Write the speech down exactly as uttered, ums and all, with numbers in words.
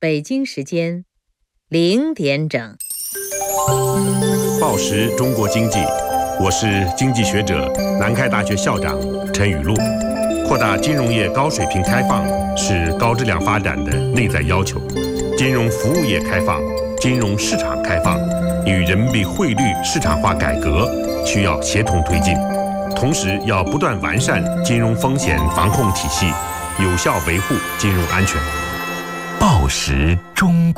北京时间零点整。 报时中国经济，我是经济学者、南开大学校长陈雨露。扩大金融业高水平开放是高质量发展的内在要求。金融服务业开放、金融市场开放与人民币汇率市场化改革需要协同推进，同时要不断完善金融风险防控体系，有效维护金融安全。 报时中